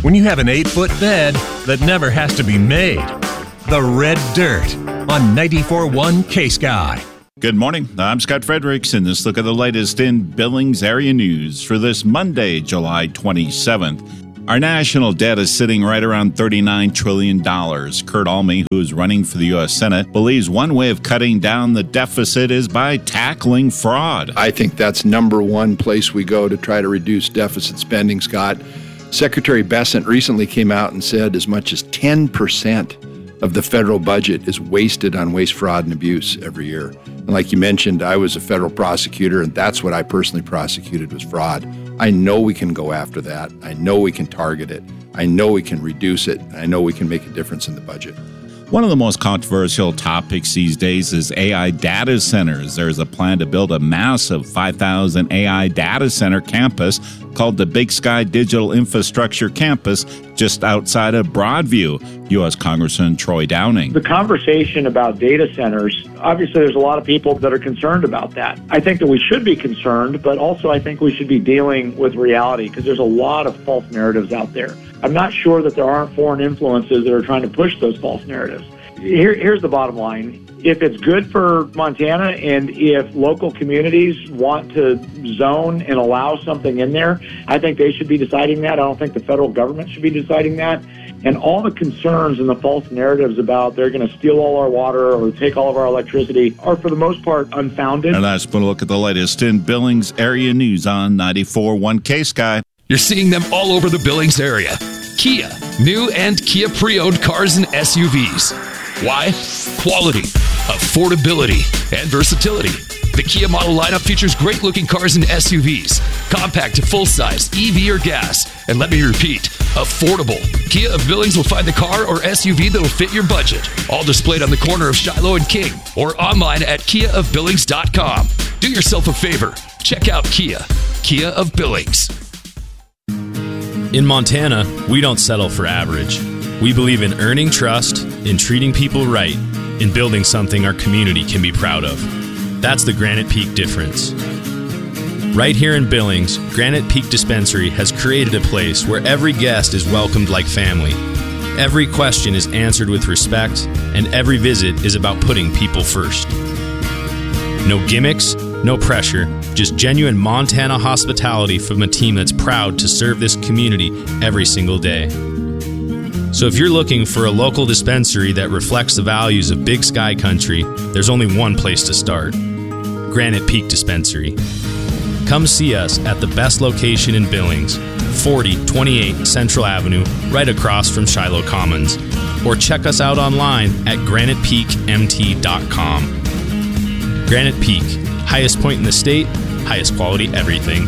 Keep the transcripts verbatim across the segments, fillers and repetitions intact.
when you have an eight-foot bed that never has to be made. The Red Dirt on ninety-four point one K-Sky. Good morning. I'm Scott Fredericks, and this look at the latest in Billings area news for this Monday, July twenty-seventh. Our national debt is sitting right around thirty-nine trillion dollars. Kurt Alme, who is running for the U S Senate, believes one way of cutting down the deficit is by tackling fraud. I think that's number one place we go to try to reduce deficit spending, Scott. Secretary Bessent recently came out and said as much as ten percent of the federal budget is wasted on waste, fraud, and abuse every year. And like you mentioned, I was a federal prosecutor, and that's what I personally prosecuted was fraud. I know we can go after that. I know we can target it. I know we can reduce it. I know we can make a difference in the budget. One of the most controversial topics these days is A I data centers. There's a plan to build a massive five thousand A I data center campus called the Big Sky Digital Infrastructure Campus just outside of Broadview. U S Congressman Troy Downing. The conversation about data centers, obviously there's a lot of people that are concerned about that. I think that we should be concerned, but also I think we should be dealing with reality because there's a lot of false narratives out there. I'm not sure that there aren't foreign influences that are trying to push those false narratives. Here, here's the bottom line. If it's good for Montana and if local communities want to zone and allow something in there, I think they should be deciding that. I don't think the federal government should be deciding that. And all the concerns and the false narratives about they're going to steal all our water or take all of our electricity are, for the most part, unfounded. And that's been a look at the latest in Billings area news on ninety-four point one K-Sky. You're seeing them all over the Billings area. Kia, new and Kia pre-owned cars and S U Vs. Why? Quality, affordability, and versatility. The Kia model lineup features great-looking cars and S U Vs, compact to full-size, E V or gas, and let me repeat, affordable. Kia of Billings will find the car or S U V that will fit your budget. All displayed on the corner of Shiloh and King, or online at kia of billings dot com. Do yourself a favor. Check out Kia. Kia of Billings. In Montana, we don't settle for average. We believe in earning trust, in treating people right, in building something our community can be proud of. That's the Granite Peak difference. Right here in Billings, Granite Peak Dispensary has created a place where every guest is welcomed like family. Every question is answered with respect, and every visit is about putting people first. No gimmicks, no pressure, just genuine Montana hospitality from a team that's proud to serve this community every single day. So if you're looking for a local dispensary that reflects the values of Big Sky Country, there's only one place to start. Granite Peak Dispensary. Come see us at the best location in Billings, forty twenty-eight Central Avenue, right across from Shiloh Commons. Or check us out online at granite peak m t dot com. Granite Peak, highest point in the state, highest quality everything.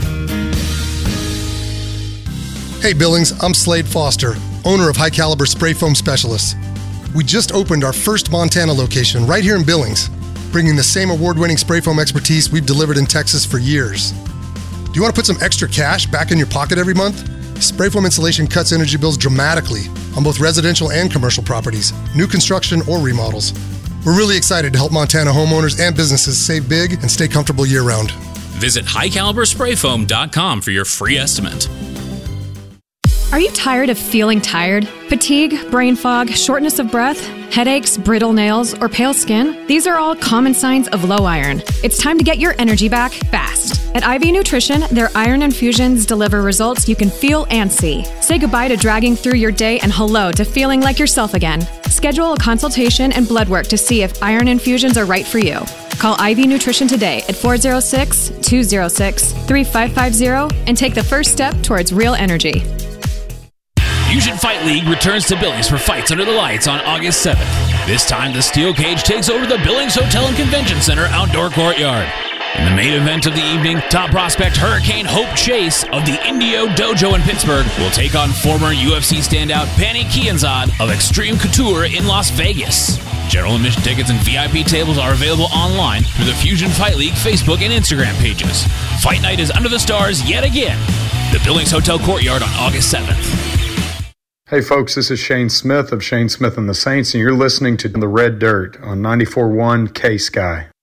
Hey Billings, I'm Slade Foster, owner of High Caliber Spray Foam Specialists. We just opened our first Montana location right here in Billings, bringing the same award-winning spray foam expertise we've delivered in Texas for years. Do you want to put some extra cash back in your pocket every month? Spray foam installation cuts energy bills dramatically on both residential and commercial properties, new construction or remodels. We're really excited to help Montana homeowners and businesses save big and stay comfortable year-round. Visit high caliber spray foam dot com for your free estimate. Are you tired of feeling tired? Fatigue, brain fog, shortness of breath, headaches, brittle nails, or pale skin? These are all common signs of low iron. It's time to get your energy back fast. At I V Nutrition, their iron infusions deliver results you can feel and see. Say goodbye to dragging through your day and hello to feeling like yourself again. Schedule a consultation and blood work to see if iron infusions are right for you. Call I V Nutrition today at four oh six, two oh six, three five five zero and take the first step towards real energy. Fusion Fight League returns to Billings for fights under the lights on August seventh. This time, the Steel Cage takes over the Billings Hotel and Convention Center outdoor courtyard. In the main event of the evening, top prospect Hurricane Hope Chase of the Indio Dojo in Pittsburgh will take on former U F C standout Pannie Kianzad of Extreme Couture in Las Vegas. General admission tickets and V I P tables are available online through the Fusion Fight League Facebook and Instagram pages. Fight night is under the stars yet again. The Billings Hotel Courtyard on August seventh. Hey folks, this is Shane Smith of Shane Smith and the Saints, and you're listening to The Red Dirt on ninety-four point one K-Sky.